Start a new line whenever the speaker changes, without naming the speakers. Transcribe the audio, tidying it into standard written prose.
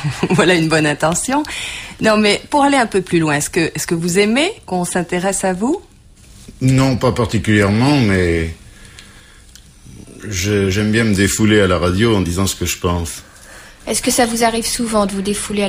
Voilà une bonne intention. Non, mais pour aller un peu plus loin, est-ce que vous aimez qu'on s'intéresse à vous?
Non, pas particulièrement, mais j'aime bien me défouler à la radio en disant ce que je pense.
Est-ce que ça vous arrive souvent de vous défouler à